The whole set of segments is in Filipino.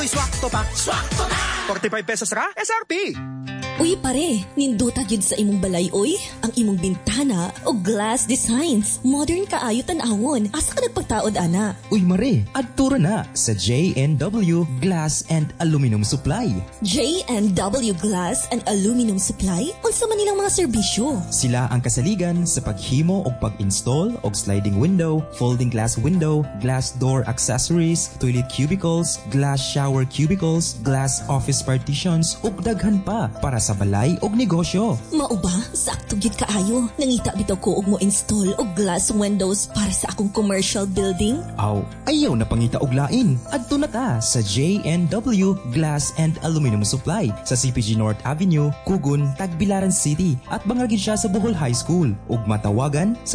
Swak to pa. Swak to na! 45 pesos ra? SRP! Uy pare, ninduta gyud sa imong balay oy. Ang imong bintana o glass designs. Modern kaayo tan-awon. Asa ka nagpagtaod ana? Uy mare, adtura na sa J&W Glass and Aluminum Supply. J&W Glass and Aluminum Supply? Unsa man nilang mga serbisyo? Sila ang kasaligan sa paghimo o pag-install og sliding window, folding glass window, glass door accessories, toilet cubicles, glass shower cubicles, glass office partitions ug daghan pa para sa balay og negosyo. Mao ba? Sakto gyud kaayo. Nangita bitaw ko og mo install og glass windows para sa akong commercial building. Aw, ayaw na pangita og lain. Adto na ta sa J&W Glass and Aluminum Supply sa CPG North Avenue, Kugon, Tagbilaran City at bangagid siya sa Bohol High School ug matawagan sa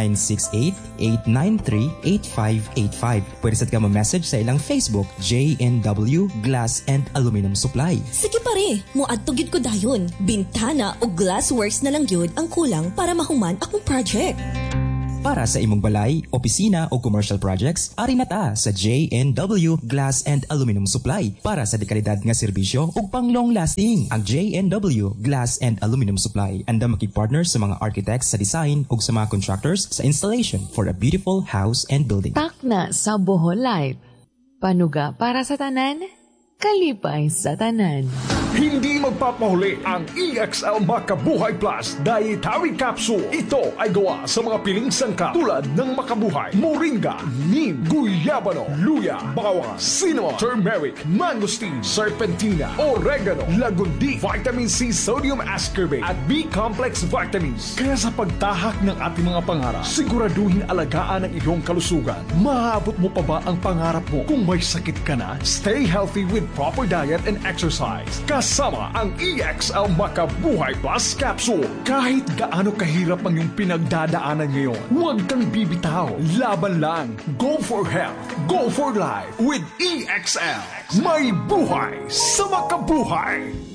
0968-893-8585. Pwede sad ka ma-message sa ilang Facebook J&W Glass and Aluminum Supply. Sige pare, moadto gyud ko dayon. Bintana o glass works na lang gyud ang kulang para mahuman akong project. Para sa imong balay, opisina o commercial projects, ari na ta sa J&W Glass and Aluminum Supply para sa dekalidad nga serbisyo ug pang long lasting. Ang J&W Glass and Aluminum Supply anda makipart-partner sa mga architects sa design ug sa mga contractors sa installation for a beautiful house and building. Takna sa Bohol Light. Panuga para sa tanan, kalipay sa tanan. Hindi magpapahuli ang EXL Makabuhay Plus Dietary Capsule. Ito ay gawa sa mga piling sangkap tulad ng makabuhay, moringa, neem, guyabano, luya, bawang, cinnamon, turmeric, mangosteen, serpentina, oregano, lagundi, vitamin C, sodium ascorbate at B-complex vitamins. Kaya sa pagtahak ng ating mga pangarap, siguraduhin alagaan ang iyong kalusugan. Maabot mo pa ba ang pangarap mo? Kung may sakit ka na, stay healthy with proper diet and exercise. Kasama ang EXL Makabuhay Plus Capsule. Kahit gaano kahirap ang iyong pinagdadaanan ngayon, huwag kang bibitaw. Laban lang. Go for health. Go for life with EXL. May buhay sa makabuhay.